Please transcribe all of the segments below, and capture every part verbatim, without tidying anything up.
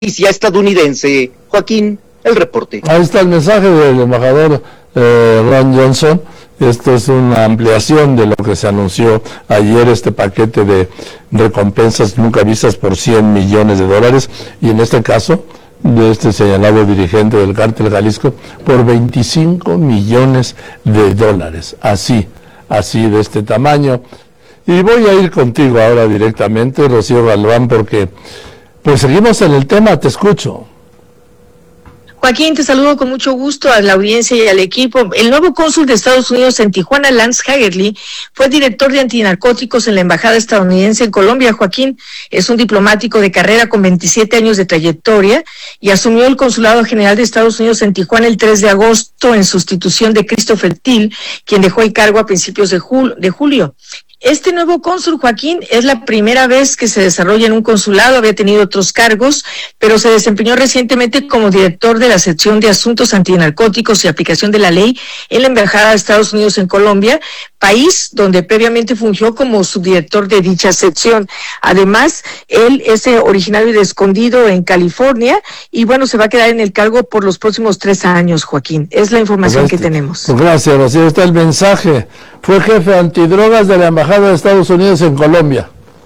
justicia estadounidense. Joaquín, el reporte. Ahí está el mensaje del embajador eh, Ron Johnson. Esto es una ampliación de lo que se anunció ayer, este paquete de recompensas nunca vistas por cien millones de dólares, y en este caso, de este señalado dirigente del Cártel Jalisco, por veinticinco millones de dólares. Así, así de este tamaño. Y voy a ir contigo ahora directamente, Rocío Galván, porque pues seguimos en el tema, te escucho. Joaquín, te saludo con mucho gusto a la audiencia y al equipo. El nuevo cónsul de Estados Unidos en Tijuana, Lance Hagerly, fue director de antinarcóticos en la embajada estadounidense en Colombia. Joaquín es un diplomático de carrera con veintisiete años de trayectoria y asumió el consulado general de Estados Unidos en Tijuana el tres de agosto en sustitución de Christopher Thiel, quien dejó el cargo a principios de, jul- de julio. Este nuevo cónsul, Joaquín, es la primera vez que se desarrolla en un consulado, había tenido otros cargos, pero se desempeñó recientemente como director de la sección de asuntos antinarcóticos y aplicación de la ley en la Embajada de Estados Unidos en Colombia, país donde previamente fungió como subdirector de dicha sección. Además, él es originario de Escondido, en California, y bueno, se va a quedar en el cargo por los próximos tres años, Joaquín. Es la información Gracias. que tenemos. Gracias, Rocío. Está el mensaje. Fue jefe antidrogas de la Embajada de Estados Unidos en Colombia.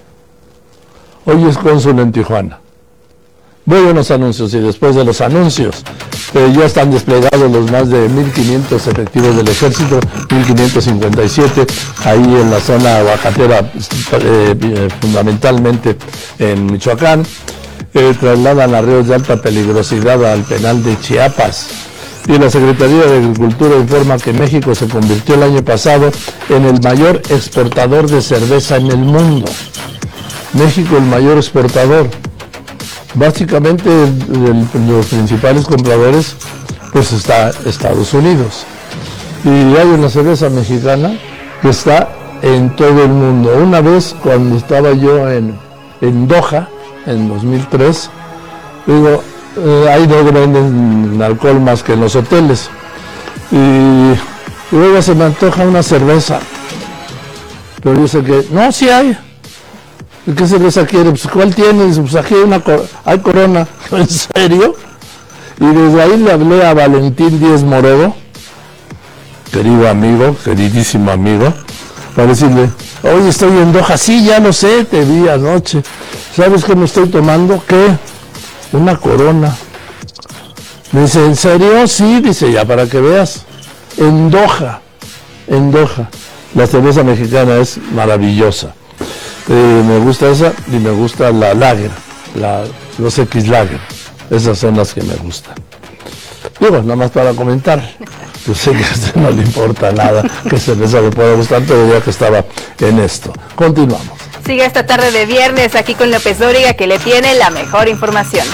Hoy es cónsul en Tijuana. Voy a unos anuncios y después de los anuncios eh, ya están desplegados los más de mil quinientos efectivos del ejército, mil quinientos cincuenta y siete, ahí en la zona oaxaquera, eh, eh, fundamentalmente en Michoacán. Eh, trasladan a reos de alta peligrosidad al penal de Chiapas. Y la Secretaría de Agricultura informa que México se convirtió el año pasado en el mayor exportador de cerveza en el mundo. México el mayor exportador. Básicamente el, el, los principales compradores pues está Estados Unidos. Y hay una cerveza mexicana que está en todo el mundo. Una vez cuando estaba yo en, en Doha, en dos mil tres, digo, Eh, ahí no venden alcohol más que en los hoteles, y, y luego se me antoja una cerveza, pero dice que no, sí hay. ¿Y qué cerveza quiere? Pues ¿cuál tienes? Pues aquí hay una, hay Corona. ¿En serio? Y desde ahí le hablé a Valentín Díez Morodo, querido amigo, queridísimo amigo, para decirle, oye, estoy en Doha. Sí, ya lo sé, te vi anoche. ¿Sabes qué me estoy tomando? ¿Qué? Una Corona. Me dice, ¿en serio? Sí, dice, ya para que veas. En Doha, en Doha. La cerveza mexicana es maravillosa. Eh, me gusta esa y me gusta la Lager, la, los X Lager. Esas son las que me gustan. Digo, nada más para comentar. Yo sé que a usted no le importa nada que cerveza le pueda gustar, pero ya que estaba en esto. Continuamos. Sigue esta tarde de viernes aquí con López Dóriga, que le tiene la mejor información.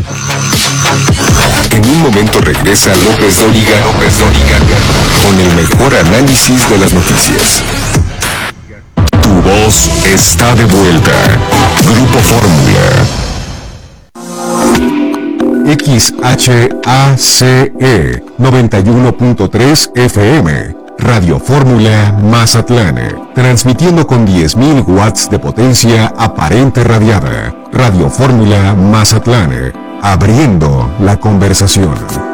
En un momento regresa López Dóriga, López Dóriga, con el mejor análisis de las noticias. Tu voz está de vuelta. Grupo Fórmula. X H A C E noventa y uno punto tres F M. Radio Fórmula Mazatlán, transmitiendo con diez mil watts de potencia aparente radiada. Radio Fórmula Mazatlán, abriendo la conversación.